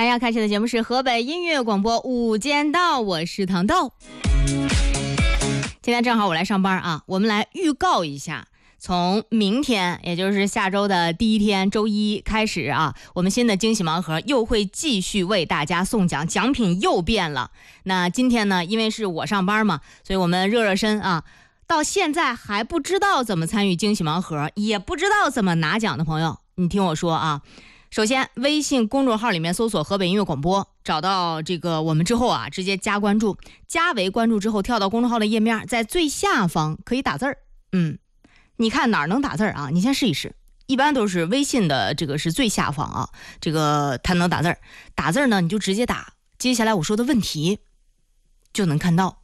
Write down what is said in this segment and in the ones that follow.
要开始的节目是河北音乐广播午间到，我是糖豆。今天正好我来上班啊，我们来预告一下，从明天也就是下周的第一天周一开始啊，我们新的惊喜盲盒又会继续为大家送奖，奖品又变了。那今天呢，因为是我上班嘛，所以我们热热身啊，到现在还不知道怎么参与惊喜盲盒，也不知道怎么拿奖的朋友，你听我说啊，首先微信公众号里面搜索河北音乐广播，找到这个我们之后啊，直接加关注，加为关注之后跳到公众号的页面，在最下方可以打字儿。你看哪儿能打字儿啊？你先试一试，一般都是微信的这个是最下方啊，这个它能打字儿。打字儿呢，你就直接打接下来我说的问题就能看到。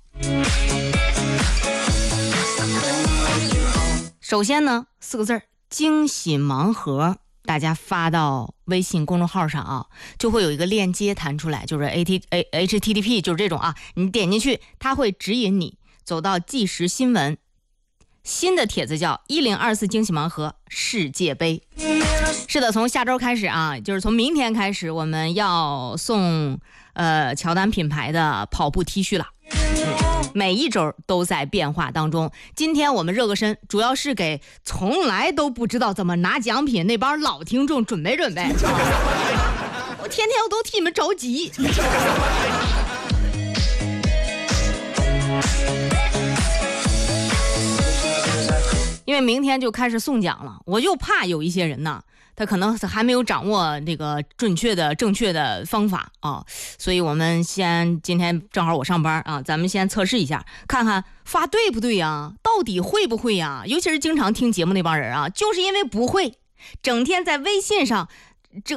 首先呢，4个字儿惊喜盲盒，大家发到微信公众号上啊，就会有一个链接弹出来，就是 HTTP 就是这种啊，你点进去它会指引你走到即时新闻，新的帖子叫1024惊喜盲盒世界杯。是的，从下周开始啊，就是从明天开始，我们要送乔丹品牌的跑步 T 恤了。每一周都在变化当中。今天我们热个身，主要是给从来都不知道怎么拿奖品那帮老听众准备。我天天我都替你们着急。因为明天就开始送奖了，我就怕有一些人呢，他可能还没有掌握这个正确的方法啊，所以我们今天正好我上班啊，咱们先测试一下，看看发对不对呀，到底会不会呀？尤其是经常听节目那帮人啊，就是因为不会，整天在微信上